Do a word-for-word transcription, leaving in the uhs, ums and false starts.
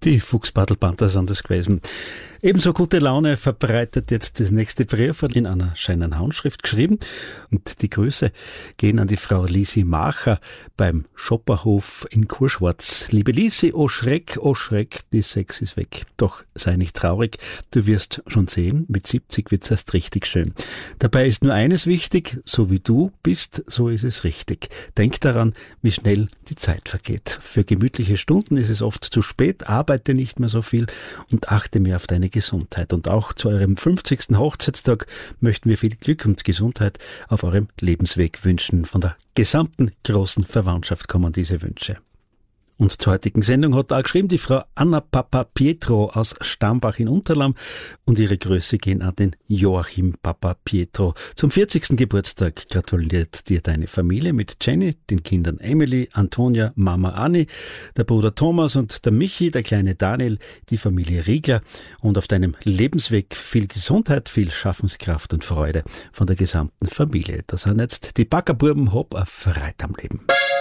Die Fuchsbadelpanther sind das gewesen. Ebenso gute Laune verbreitet jetzt das nächste Brief in einer scheinen Handschrift geschrieben. Und die Grüße gehen an die Frau Lisi Macher beim Schopperhof in Kurschwarz. Liebe Lisi, oh Schreck, oh Schreck, die Sex ist weg. Doch sei nicht traurig, du wirst schon sehen, mit siebzig wird's erst richtig schön. Dabei ist nur eines wichtig, so wie du bist, so ist es richtig. Denk daran, wie schnell die Zeit vergeht. Für gemütliche Stunden ist es oft zu spät, arbeite nicht mehr so viel und achte mehr auf deine Gesundheit. Und auch zu eurem fünfzigsten Hochzeitstag möchten wir viel Glück und Gesundheit auf eurem Lebensweg wünschen. Von der gesamten großen Verwandtschaft kommen diese Wünsche. Und zur heutigen Sendung hat auch geschrieben die Frau Anna Papa Pietro aus Stambach in Unterlamm und ihre Grüße gehen an den Joachim Papa Pietro. Zum vierzigsten Geburtstag gratuliert dir deine Familie mit Jenny, den Kindern Emily, Antonia, Mama Anni, der Bruder Thomas und der Michi, der kleine Daniel, die Familie Riegler und auf deinem Lebensweg viel Gesundheit, viel Schaffenskraft und Freude von der gesamten Familie. Das sind jetzt die Backerbuben, hopp, auf Freude am Leben.